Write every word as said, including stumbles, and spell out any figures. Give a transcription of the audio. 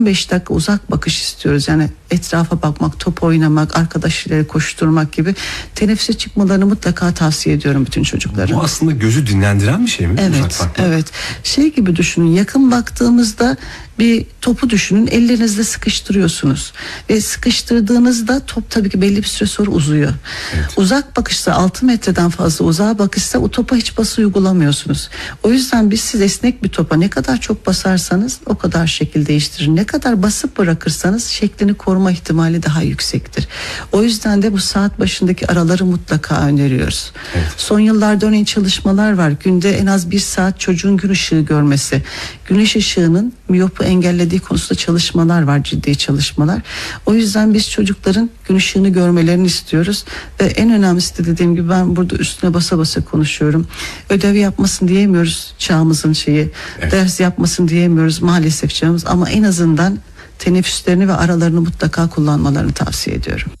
beş dakika uzak bakış istiyoruz. Yani etrafa bakmak, top oynamak, arkadaşlarıyla koşturmak gibi. Teneffüse çıkmalarını mutlaka tavsiye ediyorum bütün çocuklara. Bu aslında gözü dinlendiren bir şey mi? Evet, evet. Şey gibi düşünün, yakın baktığımızda bir topu düşünün, ellerinizle sıkıştırıyorsunuz ve sıkıştırdığınızda top tabii ki belli bir süre sonra uzuyor. Evet. Uzak bakışta, altı metreden fazla uzağa bakışta o topa hiç bası uygulamıyorsunuz. O yüzden biz siz esnek bir topa ne kadar çok basarsanız o kadar şekil değiştirir. Ne kadar basıp bırakırsanız şeklini koruma ihtimali daha yüksektir. O yüzden de bu saat başındaki araları mutlaka öneriyoruz. Evet. Son yıllarda örneğin çalışmalar var. Günde en az bir saat çocuğun gün ışığı görmesi. Güneş ışığının miyopu engellediği konusunda çalışmalar var, ciddi çalışmalar. O yüzden biz çocukların gün ışığını görmelerini istiyoruz ve en önemlisi de dediğim gibi ben burada üstüne basa basa konuşuyorum. Ödev yapmasın diyemiyoruz çağımızın şeyi. Evet. Ders yapmasın diyemiyoruz maalesef çağımız, ama en azından teneffüslerini ve aralarını mutlaka kullanmalarını tavsiye ediyorum.